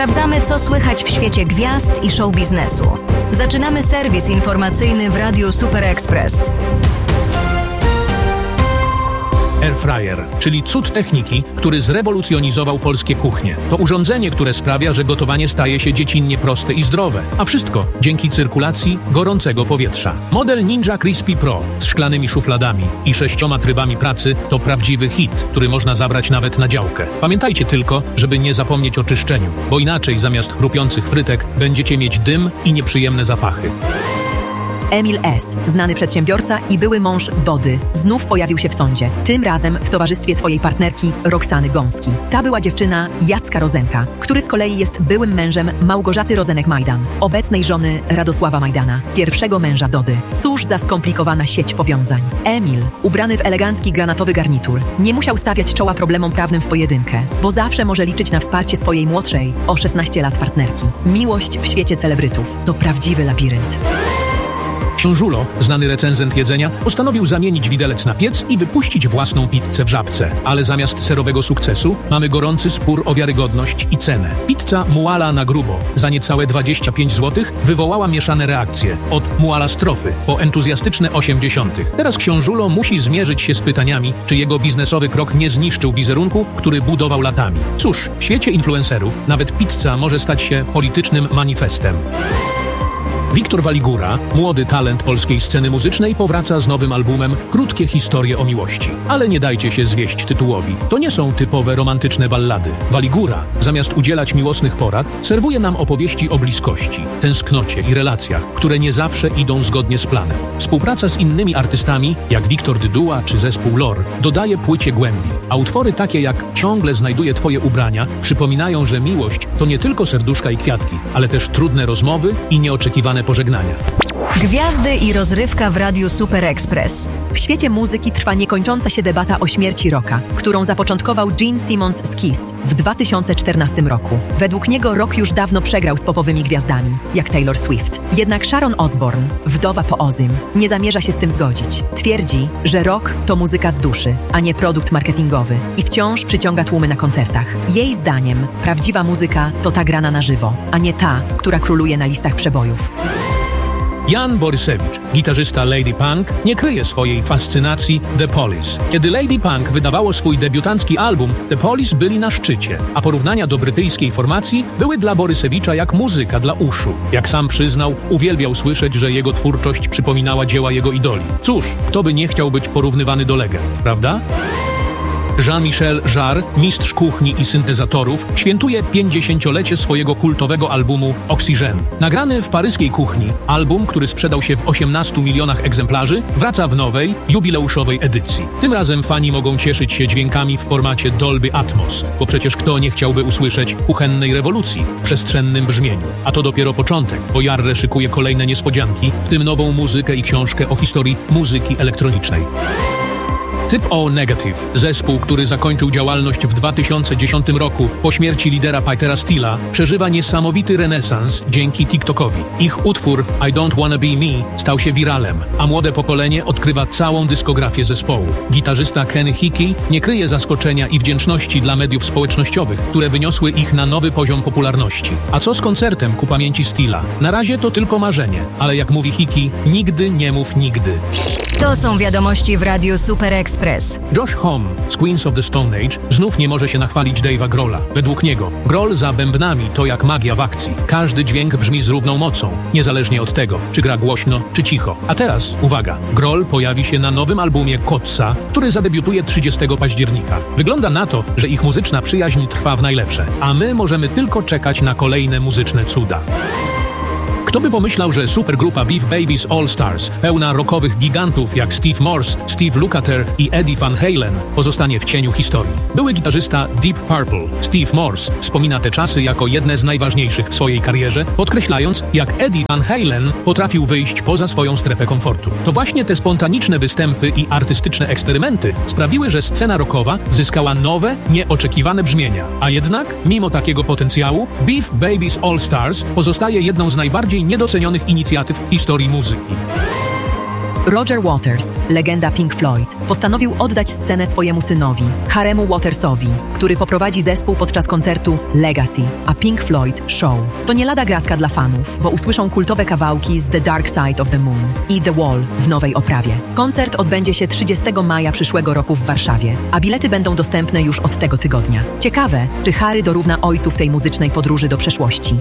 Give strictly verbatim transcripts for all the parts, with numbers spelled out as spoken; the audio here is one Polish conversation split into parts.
Sprawdzamy, co słychać w świecie gwiazd i show biznesu. Zaczynamy serwis informacyjny w Radiu Super Express. Airfryer, czyli cud techniki, który zrewolucjonizował polskie kuchnie. To urządzenie, które sprawia, że gotowanie staje się dziecinnie proste i zdrowe. A wszystko dzięki cyrkulacji gorącego powietrza. Model Ninja Crispy Pro z szklanymi szufladami i sześcioma trybami pracy to prawdziwy hit, który można zabrać nawet na działkę. Pamiętajcie tylko, żeby nie zapomnieć o czyszczeniu, bo inaczej zamiast chrupiących frytek będziecie mieć dym i nieprzyjemne zapachy. Emil S., znany przedsiębiorca i były mąż Dody, znów pojawił się w sądzie. Tym razem w towarzystwie swojej partnerki Roxany Gąski. Ta była dziewczyna Jacka Rozenka, który z kolei jest byłym mężem Małgorzaty Rozenek-Majdan, obecnej żony Radosława Majdana, pierwszego męża Dody. Cóż za skomplikowana sieć powiązań. Emil, ubrany w elegancki granatowy garnitur, nie musiał stawiać czoła problemom prawnym w pojedynkę, bo zawsze może liczyć na wsparcie swojej młodszej, o szesnaście lat partnerki. Miłość w świecie celebrytów to prawdziwy labirynt. Książulo, znany recenzent jedzenia, postanowił zamienić widelec na piec i wypuścić własną pizzę w Żabce. Ale zamiast serowego sukcesu mamy gorący spór o wiarygodność i cenę. Pizza Muala na grubo za niecałe dwadzieścia pięć złotych wywołała mieszane reakcje. Od Muala strofy po entuzjastyczne osiemdziesiątych. Teraz książulo musi zmierzyć się z pytaniami, czy jego biznesowy krok nie zniszczył wizerunku, który budował latami. Cóż, w świecie influencerów nawet pizza może stać się politycznym manifestem. Wiktor Waligura, młody talent polskiej sceny muzycznej, powraca z nowym albumem Krótkie historie o miłości. Ale nie dajcie się zwieść tytułowi. To nie są typowe romantyczne ballady. Waligura, zamiast udzielać miłosnych porad, serwuje nam opowieści o bliskości, tęsknocie i relacjach, które nie zawsze idą zgodnie z planem. Współpraca z innymi artystami, jak Wiktor Dyduła czy zespół Lor, dodaje płycie głębi, a utwory takie jak Ciągle znajduję twoje ubrania przypominają, że miłość to nie tylko serduszka i kwiatki, ale też trudne rozmowy i nieoczekiwane pożegnania. Gwiazdy i rozrywka w Radiu Super Express. W świecie muzyki trwa niekończąca się debata o śmierci rocka, którą zapoczątkował Gene Simmons z Kiss w dwa tysiące czternastym roku. Według niego rock już dawno przegrał z popowymi gwiazdami, jak Taylor Swift. Jednak Sharon Osbourne, wdowa po Ozym, nie zamierza się z tym zgodzić. Twierdzi, że rock to muzyka z duszy, a nie produkt marketingowy i wciąż przyciąga tłumy na koncertach. Jej zdaniem prawdziwa muzyka to ta grana na żywo, a nie ta, która króluje na listach przebojów. Jan Borysewicz, gitarzysta Lady Punk, nie kryje swojej fascynacji The Police. Kiedy Lady Punk wydawało swój debiutancki album, The Police byli na szczycie, a porównania do brytyjskiej formacji były dla Borysewicza jak muzyka dla uszu. Jak sam przyznał, uwielbiał słyszeć, że jego twórczość przypominała dzieła jego idoli. Cóż, kto by nie chciał być porównywany do legend, prawda? Jean-Michel Jarre, mistrz kuchni i syntezatorów, świętuje pięćdziesięciolecie swojego kultowego albumu Oxygène. Nagrany w paryskiej kuchni, album, który sprzedał się w osiemnastu milionach egzemplarzy, wraca w nowej, jubileuszowej edycji. Tym razem fani mogą cieszyć się dźwiękami w formacie Dolby Atmos, bo przecież kto nie chciałby usłyszeć kuchennej rewolucji w przestrzennym brzmieniu. A to dopiero początek, bo Jarre szykuje kolejne niespodzianki, w tym nową muzykę i książkę o historii muzyki elektronicznej. Typ O Negative, zespół, który zakończył działalność w dwa tysiące dziesiątym roku po śmierci lidera Petera Steela, przeżywa niesamowity renesans dzięki TikTokowi. Ich utwór I Don't Wanna Be Me stał się wiralem, a młode pokolenie odkrywa całą dyskografię zespołu. Gitarzysta Kenny Hickey nie kryje zaskoczenia i wdzięczności dla mediów społecznościowych, które wyniosły ich na nowy poziom popularności. A co z koncertem ku pamięci Steela? Na razie to tylko marzenie, ale jak mówi Hickey, nigdy nie mów nigdy. To są wiadomości w Radiu Super Express. Josh Homme z Queens of the Stone Age znów nie może się nachwalić Dave'a Grohla. Według niego Grohl za bębnami to jak magia w akcji. Każdy dźwięk brzmi z równą mocą, niezależnie od tego, czy gra głośno, czy cicho. A teraz, uwaga, Grohl pojawi się na nowym albumie Kotsa, który zadebiutuje trzydziestego października. Wygląda na to, że ich muzyczna przyjaźń trwa w najlepsze, a my możemy tylko czekać na kolejne muzyczne cuda. Kto by pomyślał, że supergrupa Beef Babies All Stars, pełna rockowych gigantów jak Steve Morse, Steve Lukather i Eddie Van Halen, pozostanie w cieniu historii. Były gitarzysta Deep Purple, Steve Morse, wspomina te czasy jako jedne z najważniejszych w swojej karierze, podkreślając, jak Eddie Van Halen potrafił wyjść poza swoją strefę komfortu. To właśnie te spontaniczne występy i artystyczne eksperymenty sprawiły, że scena rockowa zyskała nowe, nieoczekiwane brzmienia. A jednak, mimo takiego potencjału, Beef Babies All Stars pozostaje jedną z najbardziej niedocenionych inicjatyw w historii muzyki. Roger Waters, legenda Pink Floyd, postanowił oddać scenę swojemu synowi, Haremu Watersowi, który poprowadzi zespół podczas koncertu Legacy, a Pink Floyd Show. To nie lada gratka dla fanów, bo usłyszą kultowe kawałki z The Dark Side of the Moon i The Wall w nowej oprawie. Koncert odbędzie się trzydziestego maja przyszłego roku w Warszawie, a bilety będą dostępne już od tego tygodnia. Ciekawe, czy Harry dorówna ojcu w tej muzycznej podróży do przeszłości.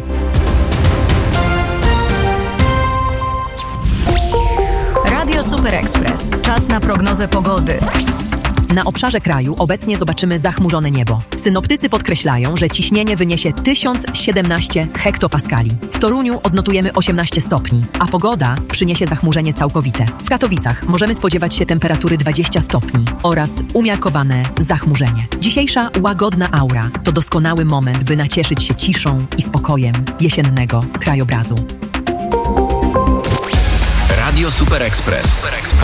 Radio Super Express. Czas na prognozę pogody. Na obszarze kraju obecnie zobaczymy zachmurzone niebo. Synoptycy podkreślają, że ciśnienie wyniesie tysiąc siedemnaście hektopaskali. W Toruniu odnotujemy osiemnaście stopni, a pogoda przyniesie zachmurzenie całkowite. W Katowicach możemy spodziewać się temperatury dwadzieścia stopni oraz umiarkowane zachmurzenie. Dzisiejsza łagodna aura to doskonały moment, by nacieszyć się ciszą i spokojem jesiennego krajobrazu. Radio Super Express.